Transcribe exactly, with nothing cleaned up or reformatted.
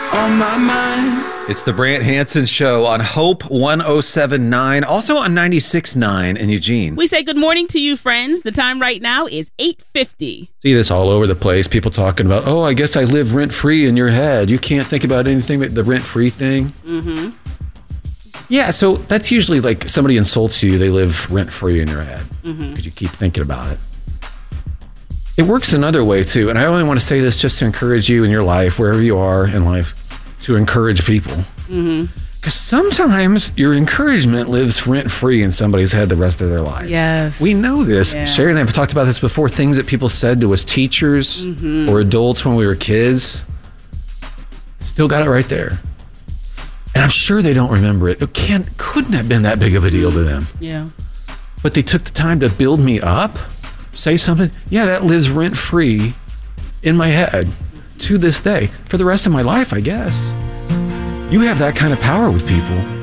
on my mind. It's the Brant Hansen Show on Hope one oh seven point nine, also on ninety-six point nine in Eugene. We say good morning to you, friends. The time right now is eight fifty. See this all over the place. People talking about, oh, I guess I live rent-free in your head. You can't think about anything but the rent-free thing. Mm-hmm. Yeah, so that's usually like somebody insults you, they live rent-free in your head because Mm-hmm. you keep thinking about it. It works another way, too, and I only want to say this just to encourage you in your life, wherever you are in life, to encourage people. Mm-hmm. Because sometimes your encouragement lives rent-free in somebody's head the rest of their life. Yes. We know this. Yeah. Sherry and I have talked about this before, things that people said to us, teachers Mm-hmm. or adults when we were kids. Still got it right there. And I'm sure they don't remember it. It can't, couldn't have been that big of a deal to them. Yeah. But they took the time to build me up, say something. Yeah, that lives rent-free in my head to this day. For the rest of my life, I guess. You have that kind of power with people.